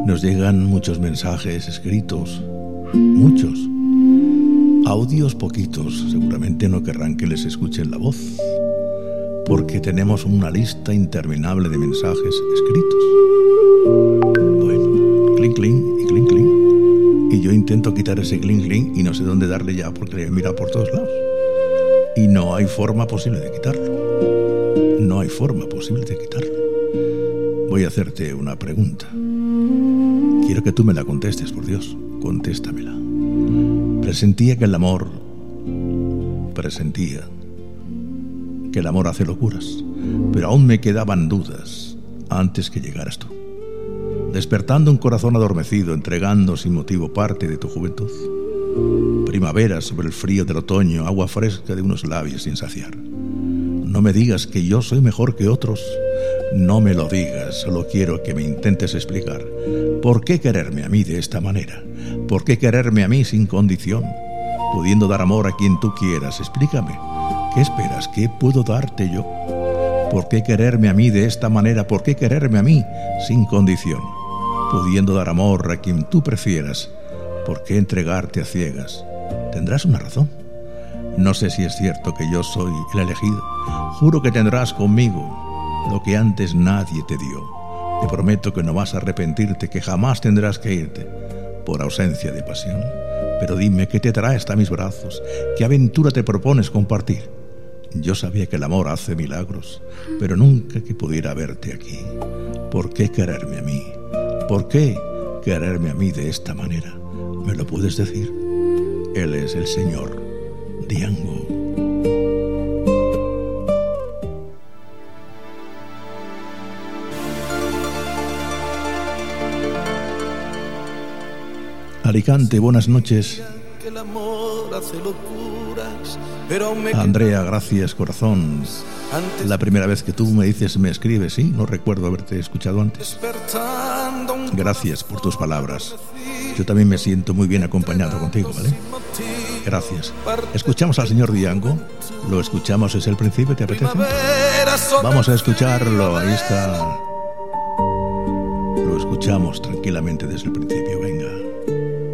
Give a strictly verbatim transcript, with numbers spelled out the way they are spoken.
Nos llegan muchos mensajes escritos, muchos. Audios poquitos, seguramente no querrán que les escuchen la voz, porque tenemos una lista interminable de mensajes escritos. Bueno, clink, clink y clink, clink. Y yo intento quitar ese clink, clink y no sé dónde darle ya porque le he mirado por todos lados. Y no hay forma posible de quitarlo. No hay forma posible de quitarlo. Voy a hacerte una pregunta. Quiero que tú me la contestes, por Dios. Contéstamela. Presentía que el amor... Presentía que el amor hace locuras, pero aún me quedaban dudas antes que llegaras tú, despertando un corazón adormecido, entregando sin motivo parte de tu juventud. Primavera sobre el frío del otoño, agua fresca de unos labios sin saciar. No me digas que yo soy mejor que otros. No me lo digas, solo quiero que me intentes explicar por qué quererme a mí de esta manera. ¿Por qué quererme a mí sin condición, pudiendo dar amor a quien tú quieras? Explícame. ¿Qué esperas? ¿Qué puedo darte yo? ¿Por qué quererme a mí de esta manera? ¿Por qué quererme a mí sin condición, pudiendo dar amor a quien tú prefieras? ¿Por qué entregarte a ciegas? Tendrás una razón. No sé si es cierto que yo soy el elegido. Juro que tendrás conmigo lo que antes nadie te dio. Te prometo que no vas a arrepentirte, que jamás tendrás que irte por ausencia de pasión. Pero dime, ¿qué te trae hasta mis brazos? ¿Qué aventura te propones compartir? Yo sabía que el amor hace milagros, pero nunca que pudiera verte aquí. ¿Por qué quererme a mí? ¿Por qué quererme a mí de esta manera? ¿Me lo puedes decir? Él es el señor Diango. Alicante, buenas noches. Andrea, gracias, corazón. La primera vez que tú me dices me escribes, sí, no recuerdo haberte escuchado antes. Gracias por tus palabras. Yo también me siento muy bien acompañado contigo, ¿vale? Gracias. Escuchamos al señor Diango. Lo escuchamos desde el principio, ¿te apetece? Vamos a escucharlo, ahí está. Lo escuchamos tranquilamente desde el principio.